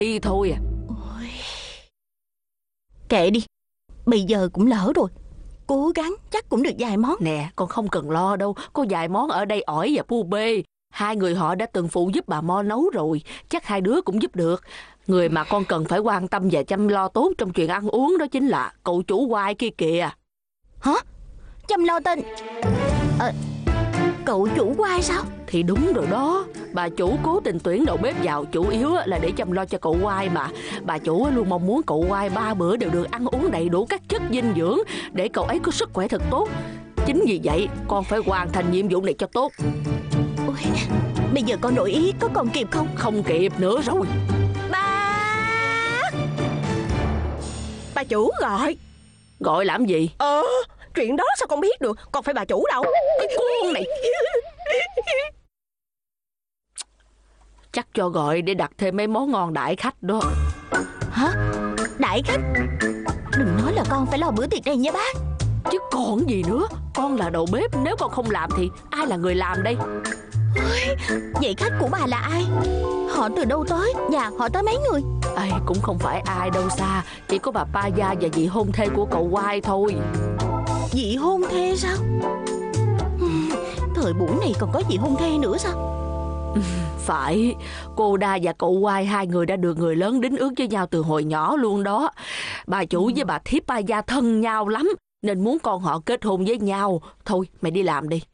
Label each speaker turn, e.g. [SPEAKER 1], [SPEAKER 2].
[SPEAKER 1] y thôi à.
[SPEAKER 2] Ôi, kệ đi, bây giờ cũng lỡ rồi. Cố gắng chắc cũng được vài món.
[SPEAKER 1] Nè, con không cần lo đâu. Có vài món ở đây ỏi và pu bê. Hai người họ đã từng phụ giúp bà Mo nấu rồi. Chắc hai đứa cũng giúp được. Người mà con cần phải quan tâm và chăm lo tốt trong chuyện ăn uống đó chính là cậu chủ quai kia kìa.
[SPEAKER 2] Hả? Chăm lo tên cậu chủ quai sao?
[SPEAKER 1] Thì đúng rồi đó. Bà chủ cố tình tuyển đầu bếp vào chủ yếu là để chăm lo cho cậu quai mà. Bà chủ luôn mong muốn cậu quai 3 bữa đều được ăn uống đầy đủ các chất dinh dưỡng để cậu ấy có sức khỏe thật tốt. Chính vì vậy con phải hoàn thành nhiệm vụ này cho tốt.
[SPEAKER 2] Ôi, bây giờ con đổi ý có còn kịp không?
[SPEAKER 1] Không kịp nữa rồi.
[SPEAKER 3] Bà chủ gọi.
[SPEAKER 1] Gọi làm gì?
[SPEAKER 3] Chuyện đó sao con biết được? Con phải bà chủ đâu.
[SPEAKER 1] Cái con này. Chắc cho gọi để đặt thêm mấy món ngon đãi khách đó.
[SPEAKER 2] Hả? Đãi khách? Đừng nói là con phải lo bữa tiệc này nha bác.
[SPEAKER 1] Chứ còn gì nữa. Con là đầu bếp, nếu con không làm thì ai là người làm đây?
[SPEAKER 2] Ôi, vậy khách của bà là ai? Họ từ đâu tới? Và họ tới mấy người?
[SPEAKER 1] Cũng không phải ai đâu xa. Chỉ có bà Pa Gia và vị hôn thê của cậu quai thôi.
[SPEAKER 2] Vị hôn thê sao? Thời buổi này còn có vị hôn thê nữa sao?
[SPEAKER 1] Phải. Cô Đa và cậu quai hai người đã được người lớn đính ước với nhau từ hồi nhỏ luôn đó. Bà chủ với bà thiếp Pa Gia thân nhau lắm, nên muốn con họ kết hôn với nhau. Thôi mày đi làm đi.